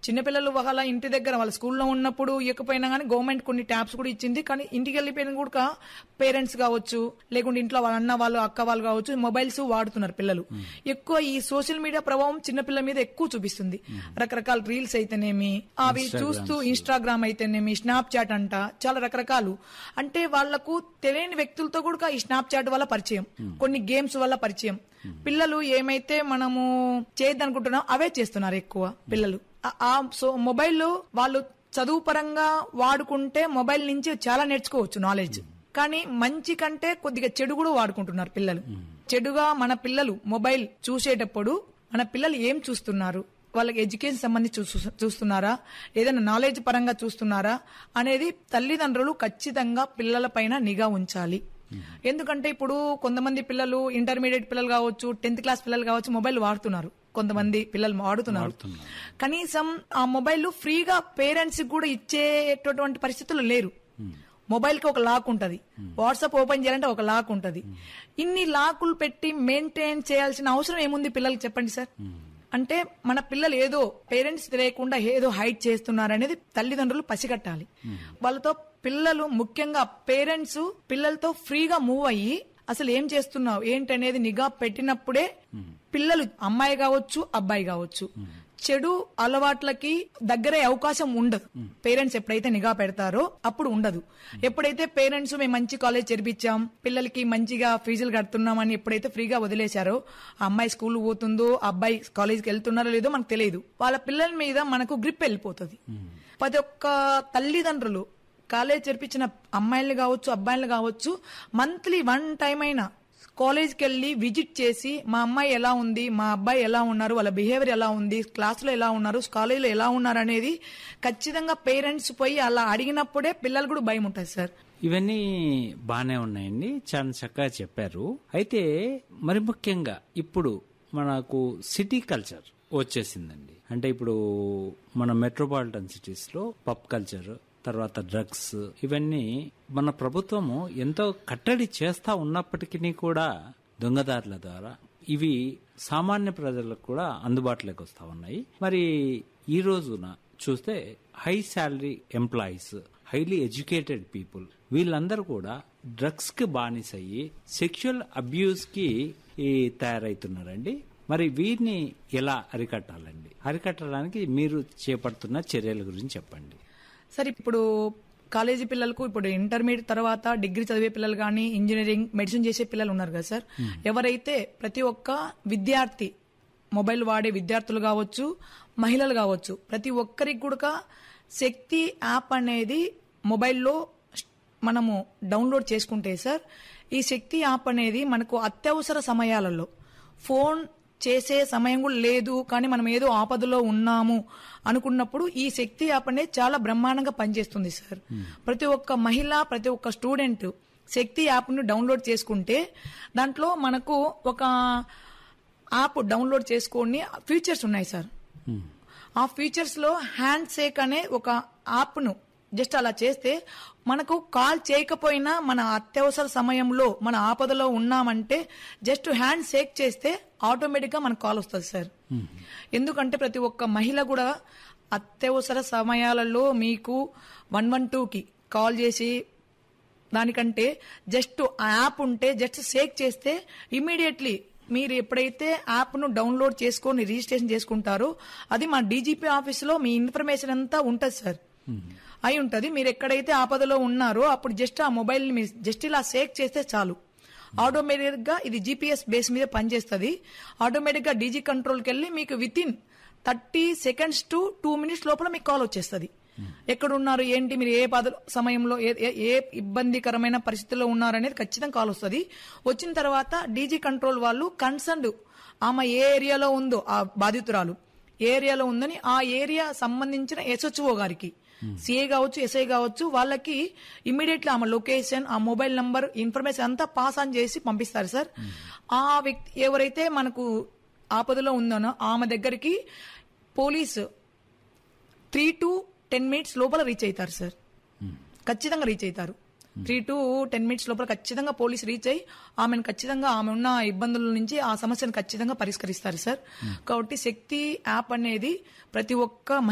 చిన్నపిల్లలు వాళ్ళ ఇంటి దగ్గర వాళ్ళ స్కూల్లో ఉన్నప్పుడు ఇవ్వకపోయినా కానీ గవర్నమెంట్ కొన్ని ట్యాబ్స్ కూడా ఇచ్చింది. కానీ ఇంటికి వెళ్ళిపోయిన కూడా పేరెంట్స్ కావచ్చు, లేకుంటే ఇంట్లో వాళ్ళ అన్న వాళ్ళు అక్క వాళ్ళు కావచ్చు, మొబైల్స్ వాడుతున్నారు పిల్లలు. ఎక్కువ ఈ సోషల్ మీడియా ప్రభావం చిన్నపిల్లల మీద ఎక్కువ చూపిస్తుంది. రకరకాల రీల్స్ అయితేనేమి, అవి చూస్తూ ఇన్స్టాగ్రామ్ అయితేనేమి, స్నాప్ చాట్ అంట, చాలా రకరకాలు. అంటే వాళ్లకు తెలియని వ్యక్తులతో కూడా ఈ స్నాప్ చాట్ వల్ల పరిచయం, కొన్ని గేమ్స్ వల్ల పరిచయం. పిల్లలు ఏమైతే మనము చేయద్దనుకుంటున్నాం అవే చేస్తున్నారు ఎక్కువ పిల్లలు. మొబైల్ వాళ్ళు చదువు పరంగా వాడుకుంటే మొబైల్ నుంచి చాలా నేర్చుకోవచ్చు నాలెడ్జ్. కానీ మంచి కంటే కొద్దిగా చెడు కూడా వాడుకుంటున్నారు పిల్లలు. చెడుగా మన పిల్లలు మొబైల్ చూసేటప్పుడు మన పిల్లలు ఏం చూస్తున్నారు, వాళ్ళకి ఎడ్యుకేషన్ సంబంధించి చూస్తున్నారా, ఏదైనా నాలెడ్జ్ పరంగా చూస్తున్నారా అనేది తల్లిదండ్రులు ఖచ్చితంగా పిల్లల పైన నిఘా ఉంచాలి. ఎందుకంటే ఇప్పుడు కొంతమంది పిల్లలు ఇంటర్మీడియట్ పిల్లలు కావచ్చు, 10th క్లాస్ పిల్లలు కావచ్చు మొబైల్ వాడుతున్నారు. కొంతమంది పిల్లలు వాడుతున్నారు. కనీసం ఆ మొబైల్ ఫ్రీగా పేరెంట్స్ కూడా ఇచ్చేటటువంటి పరిస్థితులు లేరు. మొబైల్ కి ఒక లాక్ ఉంటది, వాట్సాప్ ఓపెన్ చేయాలంటే ఒక లాక్ ఉంటది. ఇన్ని లాకులు పెట్టి మెయింటైన్ చేయాల్సిన అవసరం ఏముంది పిల్లలకి చెప్పండి సార్? అంటే మన పిల్లలు ఏదో పేరెంట్స్ తెలియకుండా ఏదో హైడ్ చేస్తున్నారు అనేది తల్లిదండ్రులు పసిగట్టాలి. వాళ్ళతో పిల్లలు ముఖ్యంగా పేరెంట్స్ పిల్లలతో ఫ్రీగా మూవ్ అయ్యి అసలు ఏం చేస్తున్నావు ఏంటి అనేది నిఘా పెట్టినప్పుడే పిల్లలు అమ్మాయి కావచ్చు అబ్బాయి కావచ్చు చెడు అలవాట్లకి దగ్గరే అవకాశం ఉండదు. పేరెంట్స్ ఎప్పుడైతే నిఘా పెడతారో అప్పుడు ఉండదు. ఎప్పుడైతే పేరెంట్స్ మేము మంచి కాలేజ్ చేర్పించాం, పిల్లలకి మంచిగా ఫీజులు కడుతున్నామని ఎప్పుడైతే ఫ్రీగా వదిలేశారో, ఆ అమ్మాయి స్కూల్ పోతుందో అబ్బాయి కాలేజ్కి వెళ్తున్నారో లేదో మనకు తెలియదు. వాళ్ళ పిల్లల మీద మనకు గ్రిప్ వెళ్ళిపోతుంది. ప్రతి ఒక్క తల్లిదండ్రులు కాలేజ్ చేర్పించిన అమ్మాయిలు కావచ్చు అబ్బాయిలు కావచ్చు మంత్లీ 1 టైం అయినా కాలేజ్కి వెళ్లి విజిట్ చేసి మా అమ్మాయి ఎలా ఉంది, మా అబ్బాయి ఎలా ఉన్నారు, వాళ్ళ బిహేవియర్ ఎలా ఉంది, క్లాసులో ఎలా ఉన్నారు, కాలేజీలో ఎలా ఉన్నారు అనేది ఖచ్చితంగా పేరెంట్స్ పోయి అలా అడిగినప్పుడే పిల్లలు కూడా భయం ఉంటుంది సార్. ఇవన్నీ బానే ఉన్నాయండి, చాలా చక్కగా చెప్పారు. అయితే మరి ముఖ్యంగా ఇప్పుడు మనకు సిటీ కల్చర్ వచ్చేసిందండి. అంటే ఇప్పుడు మన మెట్రోపాలిటన్ సిటీస్ లో పబ్ కల్చర్, తర్వాత డ్రగ్స్, ఇవన్నీ మన ప్రభుత్వము ఎంతో కట్టడి చేస్తా ఉన్నప్పటికీ కూడా దొంగదారుల ద్వారా ఇవి సామాన్య ప్రజలకు కూడా అందుబాటులోకి వస్తా ఉన్నాయి. మరి ఈ రోజున చూస్తే high salary employees, highly educated people, వీళ్ళందరూ కూడా డ్రగ్స్ కి బానిసయ్యి సెక్షువల్ అబ్యూస్ కి తయారవుతున్నారండి. మరి వీరిని ఎలా అరికట్టాలండి? అరికట్టడానికి మీరు చేపడుతున్న చర్యల గురించి చెప్పండి. సార్ ఇప్పుడు కాలేజీ పిల్లలకు ఇప్పుడు ఇంటర్మీడియట్ తర్వాత డిగ్రీ చదివే పిల్లలు కానీ ఇంజనీరింగ్ మెడిసిన్ చేసే పిల్లలు ఉన్నారు కదా సార్. ఎవరైతే ప్రతి ఒక్క విద్యార్థి మొబైల్ వాడే విద్యార్థులు కావచ్చు, మహిళలు కావచ్చు, ప్రతి ఒక్కరికి కూడా శక్తి యాప్ అనేది మొబైల్లో మనము డౌన్లోడ్ చేసుకుంటే సార్, ఈ శక్తి యాప్ అనేది మనకు అత్యవసర సమయాలలో ఫోన్ చేసే సమయం కూడా లేదు కానీ మనం ఏదో ఆపదలో ఉన్నాము అనుకున్నప్పుడు ఈ శక్తి యాప్ అనేది చాలా బ్రహ్మాండంగా పనిచేస్తుంది సార్. ప్రతి ఒక్క మహిళ, ప్రతి ఒక్క స్టూడెంట్ శక్తి యాప్ ను డౌన్లోడ్ చేసుకుంటే దాంట్లో మనకు ఒక యాప్ డౌన్లోడ్ చేసుకొని ఫీచర్స్ ఉన్నాయి సార్. ఆ ఫీచర్స్ లో హ్యాండ్ షేక్ అనే ఒక యాప్ ను జస్ట్ అలా చేస్తే మనకు కాల్ చేయకపోయినా మన అత్యవసర సమయంలో మన ఆపదలో ఉన్నామంటే జస్ట్ హ్యాండ్ షేక్ చేస్తే ఆటోమేటిక్ గా మనకు కాల్ వస్తుంది సార్. ఎందుకంటే ప్రతి ఒక్క మహిళ కూడా అత్యవసర సమయాలలో మీకు 112కి కాల్ చేసి దానికంటే జస్ట్ ఆ యాప్ ఉంటే జస్ట్ షేక్ చేస్తే ఇమీడియట్లీ మీరు ఎప్పుడైతే యాప్ ను డౌన్లోడ్ చేసుకొని రిజిస్ట్రేషన్ చేసుకుంటారో అది మా డీజీపీ ఆఫీస్ లో మీ ఇన్ఫర్మేషన్ అంతా ఉంటది సార్, అయి ఉంటది. మీరు ఎక్కడైతే ఆపదలో ఉన్నారో అప్పుడు జస్ట్ ఆ మొబైల్ ని జస్ట్ ఇలా షేక్ చేస్తే చాలు, ఆటోమేటిక్ గా ఇది జీపీఎస్ బేస్ మీద పనిచేస్తుంది. ఆటోమేటిక్ గా డీజీ కంట్రోల్కి వెళ్ళి మీకు వితిన్ 30 seconds to 2 minutes లోపల మీకు కాల్ వచ్చేస్తుంది. ఎక్కడున్నారు ఏంటి, మీరు ఏ సమయంలో ఏ ఇబ్బందికరమైన పరిస్థితుల్లో ఉన్నారనేది ఖచ్చితంగా కాల్ వస్తుంది. వచ్చిన తర్వాత డీజీ కంట్రోల్ వాళ్ళు కన్సర్న్డ్ ఆమె ఏ ఏరియాలో ఉందో ఆ బాధితురాలు ఏ ఏరియాలో ఉందని ఆ ఏరియా సంబంధించిన ఎస్హెచ్ఓ గారికి, సిఐ కావచ్చు ఎస్ఐ కావచ్చు, వాళ్ళకి ఇమ్మీడియట్లీ ఆమె లొకేషన్, ఆ మొబైల్ నంబర్ ఇన్ఫర్మేషన్ అంతా పాస్ ఆన్ చేసి పంపిస్తారు సార్. ఆ వ్యక్తి ఎవరైతే మనకు ఆపదలో ఉందనో ఆమె దగ్గరికి పోలీసు 3 to 10 minutes లోపల రీచ్ అవుతారు సార్. ఖచ్చితంగా రీచ్ అవుతారు. 3 to 10 minutes లోపల ఖచ్చితంగా పోలీసు రీచ్ అయ్యి ఆమెను ఖచ్చితంగా ఆమె ఉన్న ఇబ్బందుల నుంచి ఆ సమస్యను ఖచ్చితంగా పరిష్కరిస్తారు సార్. కాబట్టి శక్తి యాప్ అనేది ప్రతి ఒక్క